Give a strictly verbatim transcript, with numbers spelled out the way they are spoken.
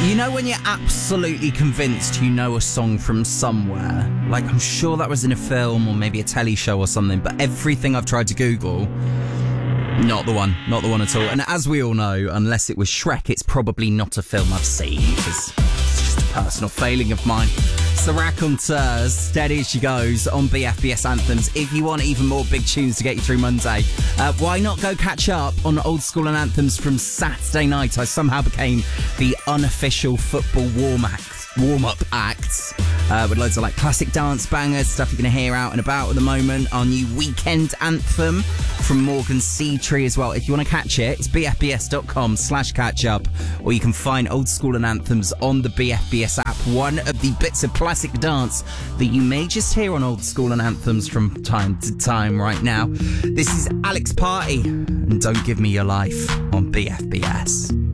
You know when you're absolutely convinced you know a song from somewhere? Like, I'm sure that was in a film or maybe a telly show or something, but everything I've tried to Google, not the one. Not the one at all. And as we all know, unless it was Shrek, it's probably not a film I've seen, because it's just a personal failing of mine. It's the Raconteurs, steady as she goes on B F B S Anthems. If you want even more big tunes to get you through Monday, uh, why not go catch up on Old School and Anthems from Saturday night? I somehow became the unofficial football warm act. Warm-up acts uh, with loads of like classic dance bangers, stuff you're going to hear out and about at the moment. Our new weekend anthem from Morgan Seatree as well. If you want to catch it, it's bfbs.com slash catch up, or you can find Old School and Anthems on the B F B S app. One of the bits of classic dance that you may just hear on Old School and Anthems from time to time right now. This is Alex Party and Don't Give Me Your Life on B F B S.